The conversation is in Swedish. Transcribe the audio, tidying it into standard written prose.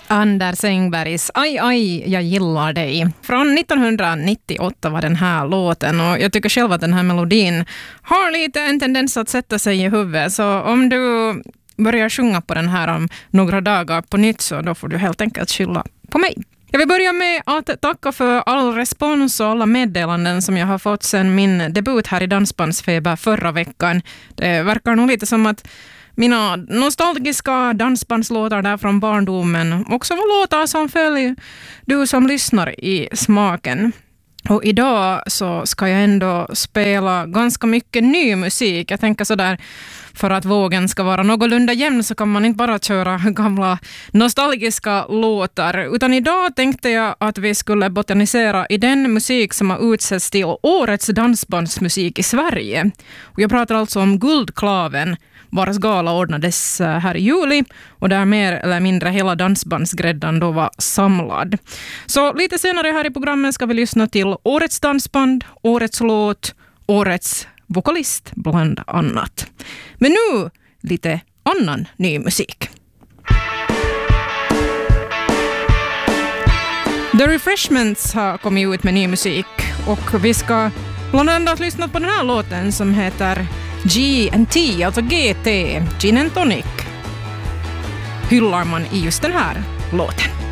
Anders Engbergs Aj, aj, jag gillar dig. Från 1998 var den här låten och jag tycker själv att den här melodin har lite en tendens att sätta sig i huvudet. Så om du börjar sjunga på den här om några dagar på nytt så då får du helt enkelt skylla på mig. Jag vill börja med att tacka för all respons och alla meddelanden som jag har fått sedan min debut här i Dansbandsfeber förra veckan. Det verkar nog lite som att mina nostalgiska dansbandslåtar där från barndomen också var låtar som följer du som lyssnar i smaken. Och idag så ska jag ändå spela ganska mycket ny musik. Jag tänker sådär, för att vågen ska vara någorlunda jämn så kan man inte bara köra gamla nostalgiska låtar. Utan idag tänkte jag att vi skulle botanisera i den musik som har utsetts till årets dansbandsmusik i Sverige. Och jag pratar alltså om Guldklaven, vars gala ordnades här i juli och där mer eller mindre hela dansbandsgräddan då var samlad. Så lite senare här i programmet ska vi lyssna till årets dansband, årets låt, årets vokalist bland annat. Men nu lite annan ny musik. The Refreshments har kommit ut med ny musik och vi ska bland annat lyssna på den här låten som heter G&T, alltså GT, Gin and Tonic, hyllar man i just den här låten.